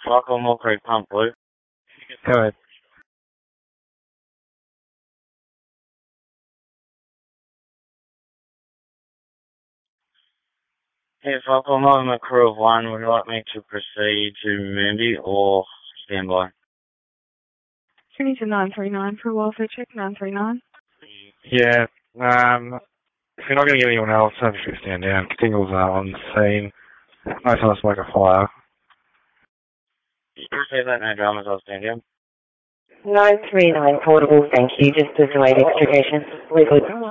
Falcon Mill Creek Pump, Blue. Go ahead. Hey, Falcon Mill, I'm a crew of one. Would you like me to proceed to Moonby or stand by? Turning to 939 for welfare check, 939. Yeah, if you're not going to get anyone else, have you stand down. Stingles are on the scene. No time to smoke a fire. You say that, no dramas, I'll stand down. 939 portable, thank you. Just to delay the extrication. Legal.